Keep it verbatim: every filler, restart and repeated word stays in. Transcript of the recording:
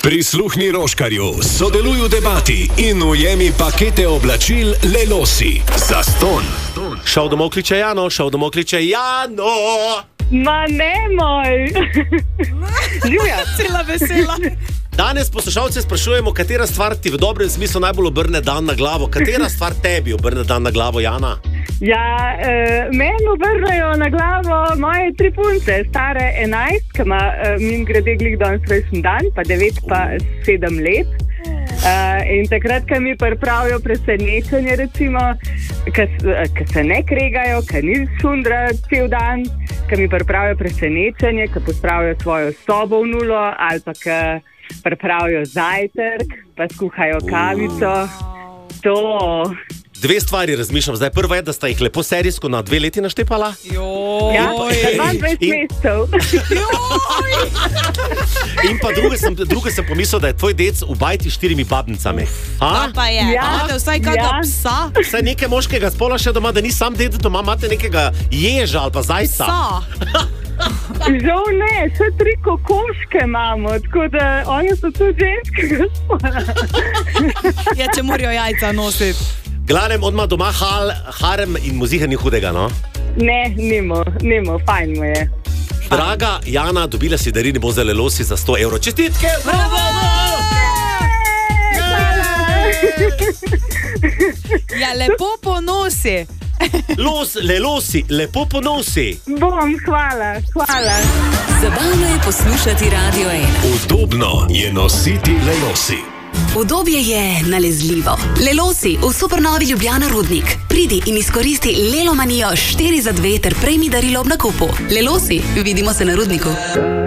Prisluhni Roškarju, sodeluj v debati in ujemi pakete oblačil Lelosi. Zastonj. Šel domov kliče Jano, šel domov kliče Jano. Ma ne moj. Živja. Cela vesela. Danes poslušalce sprašujemo, katera stvar ti v dobrem smislu najbolj obrne dan na glavo. Katera stvar tebi obrne dan na glavo, Jana? Ja, e, meni obrnejo na glavo moje tri punce, stare enajst, ki ima e, mim grede glih danes rojsten dan, pa devet pa sedem let. E, in takrat, ko mi pripravijo presenečenje, recimo, ki se ne kregajo, ki ni šundra cel dan, ki mi pripravijo presenečenje, ki pospravijo svojo sobo v nulo ali pa ki pripravijo zajtrk, pa skuhajo kavico. To... Dve stvari razmišljam. Zdaj prva je, da sta jih lepo serijsko na dve leti naštepala. Joj. Ja, dvaindvajset mesecev. In pa druge sem, druge sem pomislil, da je tvoj dec v bajti štirimi babnicami. To pa je. Ja. Imate vsaj kakega Ja. psa? Vsaj nekaj moškega spola še doma, da ni sam ded doma, imate nekega ježa ali pa zajca. Psa. Žal ne, še tri kokoške imamo, tako da oni so tudi ženskega spola. Ja, če morajo jajca nositi. Glavnem, odmah doma hal, harem in muziha ni hudega, no? Ne, nimo, nimo, fajn mu je. Draga Jana, dobila si darini bo za Lelosi za sto evrov. Čestitke! Ja, lepo ponosi. Los, Lelosi, lepo ponosi. Bom, hvala, hvala. Zabavno je poslušati Radio ena. Udobno je nositi Lelosi. Udobje je nalezljivo. Lelosi v Supernovi Ljubljana Rudnik. Pridi in izkoristi Lelomanijo štiri za dve ter prejmi darilo ob nakupu. Lelosi, vidimo se na Rudniku.